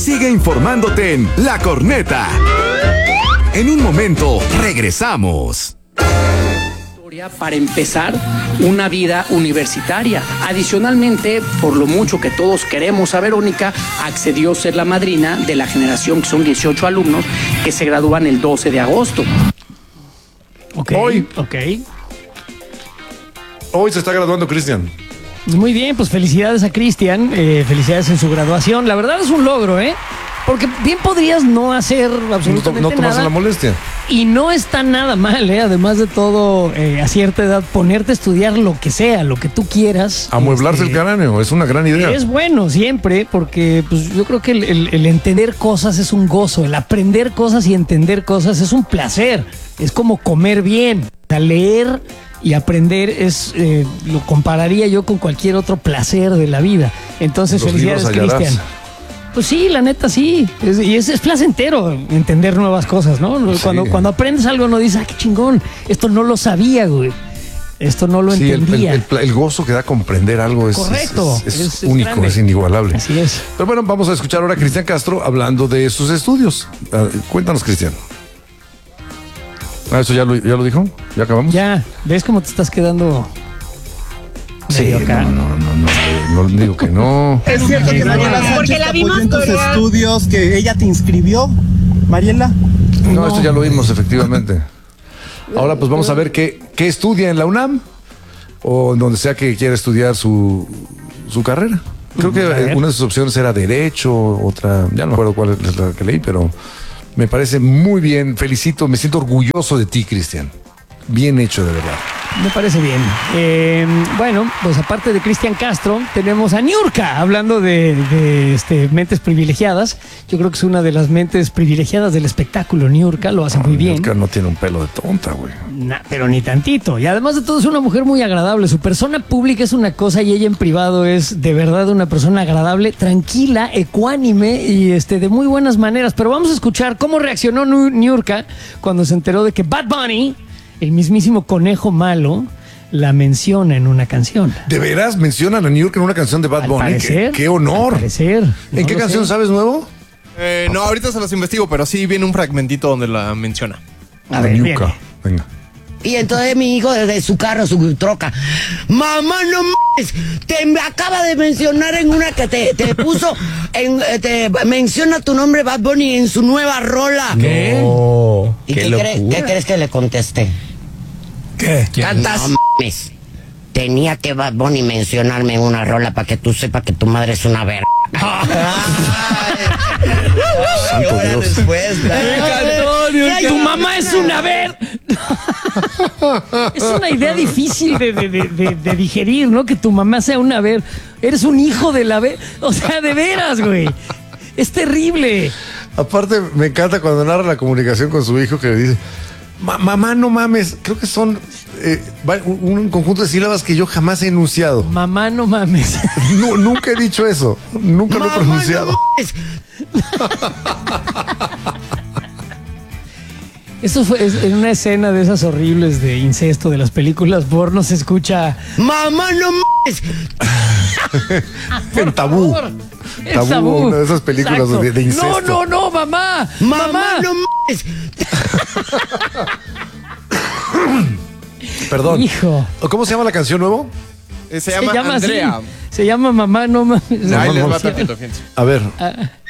sigue informándote en La Corneta. En un momento, regresamos. Para empezar una vida universitaria. Adicionalmente, por lo mucho que todos queremos a Verónica, accedió a ser la madrina de la generación, que son 18 alumnos que se gradúan el 12 de agosto. Hoy se está graduando Cristian. Muy bien, pues felicidades a Cristian, felicidades en su graduación. La verdad es un logro, porque bien podrías no hacer absolutamente no tomarse nada. la molestia. Y no está nada mal, además de todo, a cierta edad, ponerte a estudiar lo que sea, lo que tú quieras. Amueblarse el cráneo, es una gran idea. Es bueno siempre, porque pues, yo creo que el entender cosas es un gozo, el aprender cosas y entender cosas es un placer, es como comer bien. Leer y aprender lo compararía yo con cualquier otro placer de la vida. Entonces, Los felicidades, Cristian. Pues sí, la neta sí. Es placentero entender nuevas cosas, ¿no? Sí. Cuando aprendes algo no dices, qué chingón, esto no lo sabía, güey. Esto no lo entendía. El gozo que da comprender algo es, correcto, es único, grande. Es inigualable. Así es. Pero bueno, vamos a escuchar ahora a Cristian Castro hablando de sus estudios. Cuéntanos, Cristian. ¿Eso ya lo dijo? ¿Ya acabamos? Ya, ¿ves cómo te estás quedando? Sí, no digo que no. ¿Es cierto que Mariela Sánchez te apoyó en tus estudios, que ella te inscribió, Mariela? No, esto ya lo vimos, efectivamente. Ahora pues vamos a ver qué estudia en la UNAM o en donde sea que quiera estudiar su carrera. Creo que una de sus opciones era Derecho, otra, ya no me acuerdo cuál es la que leí, pero me parece muy bien. Felicito, me siento orgulloso de ti, Cristian. Bien hecho, de verdad. Me parece bien. Bueno, pues aparte de Cristian Castro, tenemos a Niurka, hablando de mentes privilegiadas. Yo creo que es una de las mentes privilegiadas del espectáculo. Niurka lo hace muy bien. Niurka no tiene un pelo de tonta, güey. Pero ni tantito. Y además de todo es una mujer muy agradable. Su persona pública es una cosa y ella en privado es de verdad una persona agradable, tranquila, ecuánime y de muy buenas maneras. Pero vamos a escuchar cómo reaccionó Niurka cuando se enteró de que Bad Bunny, el mismísimo conejo malo, la menciona en una canción. ¿De veras mencionan a Niurka en una canción de Bad Bunny? Parecer, ¡Qué honor! Al parecer. ¿En qué canción sabes nuevo? No, ahorita se los investigo, pero sí viene un fragmentito donde la menciona. A ver, Niurka, venga. Y entonces mi hijo desde su carro, su troca, mamá, no mames, te acaba de mencionar en una que te puso, te menciona tu nombre Bad Bunny en su nueva rola. ¿Qué? No, ¿y qué crees que le contesté? ¿Qué? ¿Cantas? No mames, tenía que Bad Bunny mencionarme en una rola para que tú sepas que tu madre es una verga. Santo Dios. Tu mamá es una Es una idea difícil de digerir, ¿no? Que tu mamá sea una Eres un hijo de la O sea, de veras, güey. Es terrible. Aparte, me encanta cuando narra la comunicación con su hijo que le dice: mamá, no mames. Creo que son un conjunto de sílabas que yo jamás he enunciado. Mamá, no mames. No, nunca he dicho eso. Nunca lo he pronunciado. No mames. Eso fue en una escena de esas horribles de incesto de las películas porno. Se escucha: mamá, no mames. En Tabú. Tabú, una de esas películas de incesto. No, mamá. Mamá, no mames. Perdón. Hijo. ¿Cómo se llama la canción nuevo? Se llama Andrea. Así. Se llama Mamá, no mames. Ahí les va tantito, fíjense. A ver.